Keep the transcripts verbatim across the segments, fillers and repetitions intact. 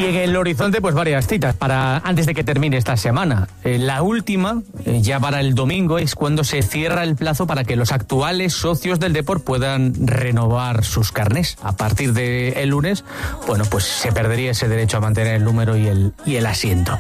Y en el horizonte, pues varias citas para antes de que termine esta semana. Eh, la última, eh, ya para el domingo, es cuando se cierra el plazo para que los actuales socios del Depor puedan renovar sus carnés. A partir del lunes, bueno, pues se perdería ese derecho a mantener el número y el, y el asiento.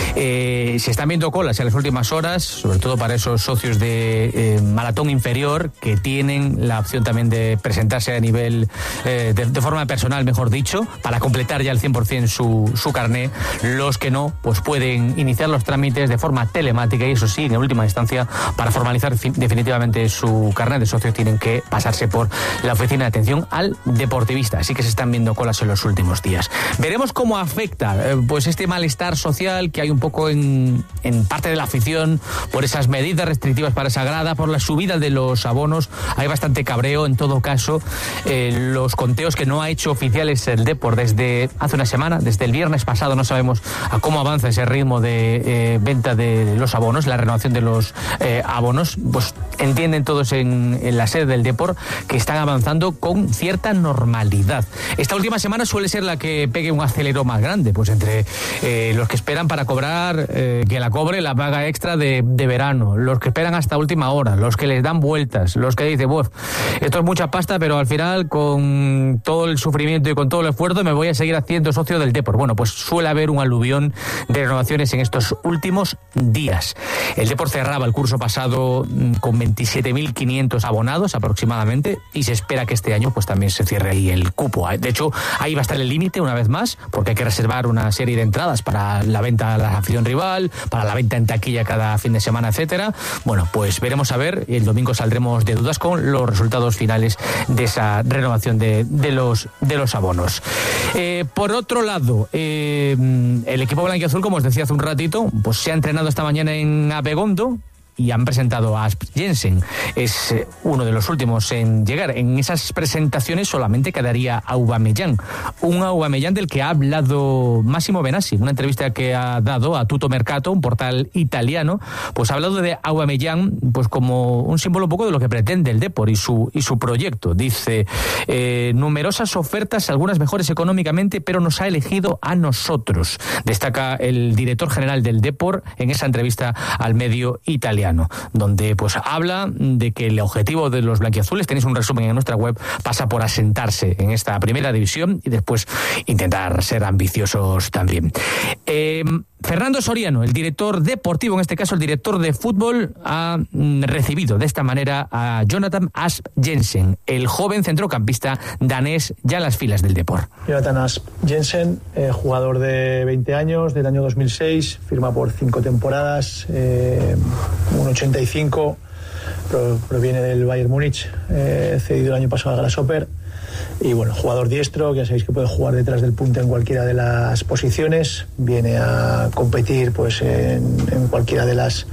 Eh, se están viendo colas en las últimas horas, sobre todo para esos socios de eh, maratón inferior que tienen la opción también de presentarse a nivel, eh, de, de forma personal, mejor dicho, para completar ya al cien por ciento su Su, su carné. Los que no, pues pueden iniciar los trámites de forma telemática y eso sí, en última instancia, para formalizar fi- definitivamente su carné de socio tienen que pasarse por la oficina de atención al deportivista, así que se están viendo colas en los últimos días. Veremos cómo afecta eh, pues este malestar social que hay un poco en, en parte de la afición por esas medidas restrictivas para esa grada, por la subida de los abonos. Hay bastante cabreo, en todo caso, eh, los conteos que no ha hecho oficiales el Depor desde hace una semana, desde el viernes pasado, no sabemos a cómo avanza ese ritmo de eh, venta de los abonos, la renovación de los eh, abonos. Pues entienden todos en, en la sede del Depor que están avanzando con cierta normalidad. Esta última semana suele ser la que pegue un acelerón más grande, pues entre eh, los que esperan para cobrar, eh, que la cobre la paga extra de, de verano, los que esperan hasta última hora, los que les dan vueltas, los que dicen, bueno, esto es mucha pasta, pero al final con todo el sufrimiento y con todo el esfuerzo me voy a seguir haciendo socio del Depor. Bueno, pues suele haber un aluvión de renovaciones en estos últimos días. El Depor cerraba el curso pasado con veintisiete mil quinientos abonados aproximadamente y se espera que este año pues también se cierre ahí el cupo. De hecho, ahí va a estar el límite una vez más, porque hay que reservar una serie de entradas para la venta a la afición rival, para la venta en taquilla cada fin de semana, etcétera. Bueno, pues veremos a ver, el domingo saldremos de dudas con los resultados finales de esa renovación de, de los de los abonos. Eh, por otro lado, eh, el equipo blanquiazul, como os decía hace un ratito, pues se ha entrenado esta mañana en Abegondo y han presentado a Asp Jensen. Es eh, uno de los últimos en llegar. En esas presentaciones solamente quedaría Aubameyang, un Aubameyang del que ha hablado Massimo Benassi, una entrevista que ha dado a Tutto Mercato, un portal italiano. Pues ha hablado de Aubameyang pues como un símbolo un poco de lo que pretende el Depor y su y su proyecto. Dice, eh, numerosas ofertas, algunas mejores económicamente, pero nos ha elegido a nosotros. Destaca el director general del Depor en esa entrevista al medio italiano, donde pues habla de que el objetivo de los blanquiazules, tenéis un resumen en nuestra web, pasa por asentarse en esta primera división y después intentar ser ambiciosos también. Eh, Fernando Soriano, el director deportivo, en este caso el director de fútbol, ha mm, recibido de esta manera a Jonathan Asp Jensen, el joven centrocampista danés ya en las filas del Depor. Jonathan Asp Jensen, eh, jugador de veinte años, del año dos mil seis, firma por cinco temporadas, eh, uno ochenta y cinco, proviene del Bayern Múnich, eh, cedido el año pasado al Grasshopper. Y bueno, jugador diestro, que ya sabéis que puede jugar detrás del punta en cualquiera de las posiciones, viene a competir pues en, en cualquiera de las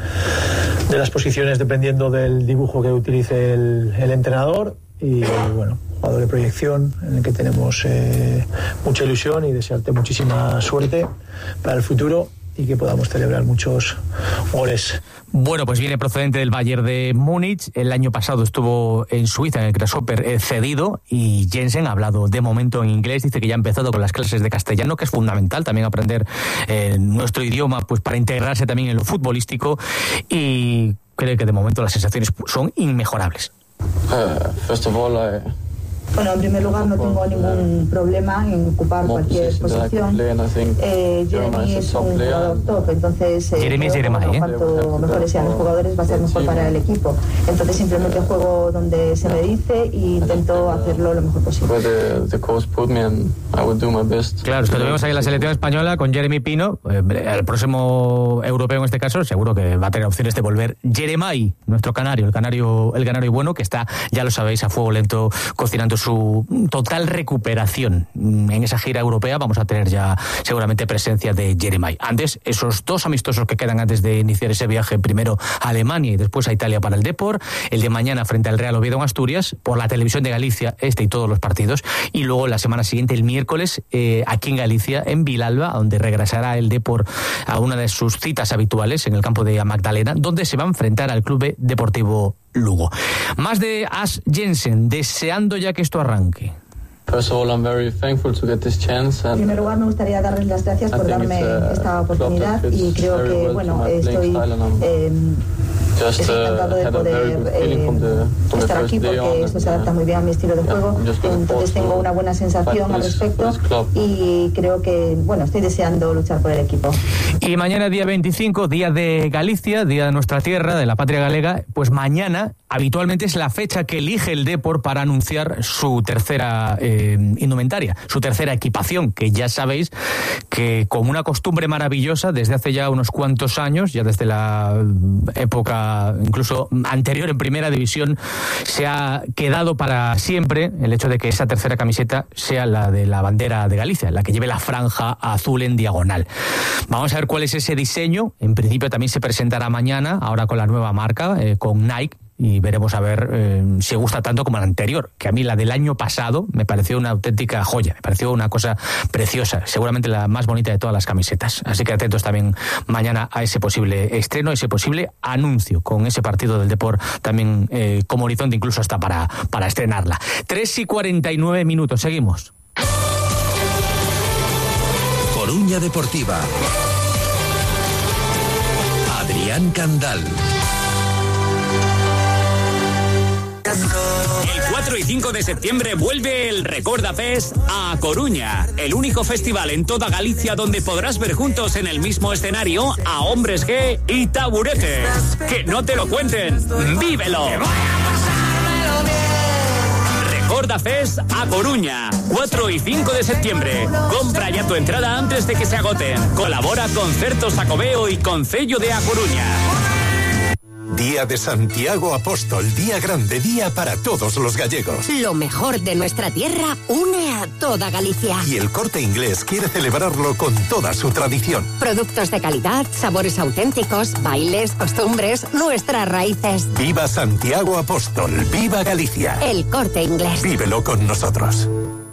de las posiciones dependiendo del dibujo que utilice el, el entrenador. Y bueno, jugador de proyección en el que tenemos eh, mucha ilusión y desearte muchísima suerte para el futuro y que podamos celebrar muchos goles. Bueno, pues viene procedente del Bayern de Múnich. El año pasado estuvo en Suiza, en el Grasshopper, eh, cedido, y Jensen ha hablado de momento en inglés. Dice que ya ha empezado con las clases de castellano, que es fundamental también aprender eh, nuestro idioma pues para integrarse también en lo futbolístico, y cree que de momento las sensaciones son inmejorables. Uh, first of all, I... Bueno, en primer lugar no tengo ningún problema en ocupar cualquier posición. Eh, Jeremy es un jugador top, entonces eh, Jeremy es Jeremy, ¿eh? cuanto mejores sean los jugadores va a ser mejor para el equipo. Entonces simplemente juego donde se me dice e intento hacerlo lo mejor posible. Claro, es que tuvimos ahí en la selección española con Jeremy Pino, eh, el próximo europeo en este caso, seguro que va a tener opciones de volver Jeremy, nuestro canario, el canario, el canario bueno, que está, ya lo sabéis, a fuego lento cocinando su total recuperación. En esa gira europea vamos a tener ya seguramente presencia de Jeremy. Antes, esos dos amistosos que quedan antes de iniciar ese viaje, primero a Alemania y después a Italia para el Depor, el de mañana frente al Real Oviedo en Asturias, por la televisión de Galicia, este y todos los partidos, y luego la semana siguiente, el miércoles, eh, aquí en Galicia, en Vilalba, donde regresará el Depor a una de sus citas habituales en el campo de Magdalena, donde se va a enfrentar al Club Deportivo Lugo. Más de Asp Jensen, deseando ya que esto arranque. First of all, I'm very thankful to get this chance. En primer lugar, me gustaría darles las gracias por darme esta oportunidad y creo que, bueno, estoy eh, estoy encantado de poder eh, estar aquí porque esto se adapta muy bien a mi estilo de juego. Entonces tengo una buena sensación al respecto y creo que, bueno, estoy deseando luchar por el equipo. Y mañana, día veinticinco, día de Galicia, día de nuestra tierra, de la patria galega, pues mañana habitualmente es la fecha que elige el Depor para anunciar su tercera eh, indumentaria, su tercera equipación, que ya sabéis que como una costumbre maravillosa desde hace ya unos cuantos años, ya desde la época incluso anterior en Primera División, se ha quedado para siempre el hecho de que esa tercera camiseta sea la de la bandera de Galicia, la que lleve la franja azul en diagonal. Vamos a ver cuál es ese diseño. En principio también se presentará mañana, ahora con la nueva marca, eh, con Nike, y veremos a ver eh, si gusta tanto como la anterior, que a mí la del año pasado me pareció una auténtica joya, me pareció una cosa preciosa, seguramente la más bonita de todas las camisetas. Así que atentos también mañana a ese posible estreno, ese posible anuncio, con ese partido del Depor también eh, como horizonte, incluso hasta para, para estrenarla. tres y cuarenta y nueve minutos, seguimos. Coruña Deportiva. Adrián Candal. El cuatro y cinco de septiembre vuelve el Recorda Fest a Coruña, el único festival en toda Galicia donde podrás ver juntos en el mismo escenario a Hombres G y Taburete. Que no te lo cuenten, vívelo. Recorda Fest a Coruña, cuatro y cinco de septiembre. Compra ya tu entrada antes de que se agoten. Colabora Concertos Xacobeo y Concello de A Coruña. Día de Santiago Apóstol, día grande, día para todos los gallegos. Lo mejor de nuestra tierra une a toda Galicia. Y el Corte Inglés quiere celebrarlo con toda su tradición. Productos de calidad, sabores auténticos, bailes, costumbres, nuestras raíces. Viva Santiago Apóstol, viva Galicia. El Corte Inglés. Vívelo con nosotros.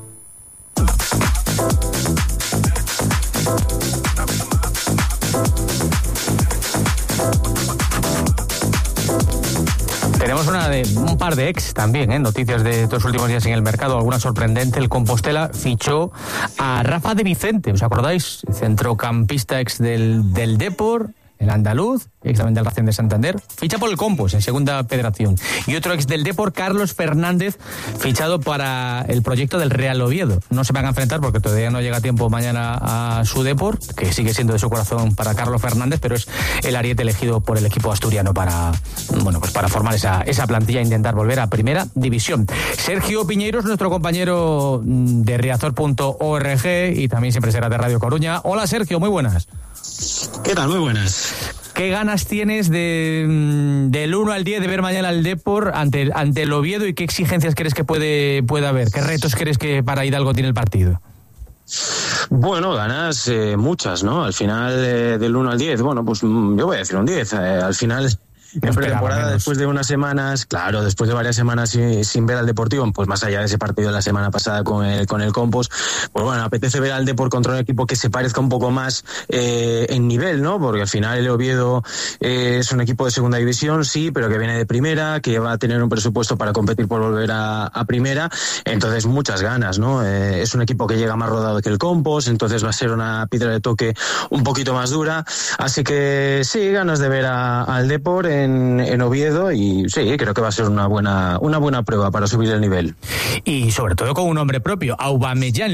Tenemos una de, un par de ex también, ¿eh? Noticias de estos últimos días en el mercado, alguna sorprendente. El Compostela fichó a Rafa de Vicente, ¿os acordáis? Centrocampista ex del, del Depor, el andaluz, ex también del Racing de Santander, ficha por el Compos en segunda federación. Y otro ex del Depor, Carlos Fernández, fichado para el proyecto del Real Oviedo. No se van a enfrentar porque todavía no llega tiempo mañana a su Depor, que sigue siendo de su corazón para Carlos Fernández, pero es el ariete elegido por el equipo asturiano para, bueno, pues para formar esa, esa plantilla e intentar volver a Primera División. Sergio Piñeiros, nuestro compañero de Riazor punto org y también siempre será de Radio Coruña. Hola Sergio, muy buenas. ¿Qué tal? Muy buenas. ¿Qué ganas tienes de del uno al diez de ver mañana al Depor ante, ante el Oviedo y qué exigencias crees que puede, puede haber? ¿Qué retos crees que para Hidalgo tiene el partido? Bueno, ganas eh, muchas, ¿no? Al final eh, del uno al diez, bueno, pues yo voy a decir un diez. Eh, al final... En pretemporada, después de unas semanas, claro, después de varias semanas sin, sin ver al Deportivo, pues más allá de ese partido de la semana pasada con el con el Compos, pues bueno, apetece ver al Depor contra un equipo que se parezca un poco más eh, en nivel, ¿no? Porque al final el Oviedo eh, es un equipo de segunda división, sí, pero que viene de primera, que va a tener un presupuesto para competir por volver a, a primera, entonces muchas ganas, ¿no? Eh, es un equipo que llega más rodado que el Compos, entonces va a ser una piedra de toque un poquito más dura, así que sí, ganas de ver a, al Depor en En, en Oviedo y sí, creo que va a ser una buena una buena prueba para subir el nivel. Y sobre todo con un nombre propio, Aubameyang.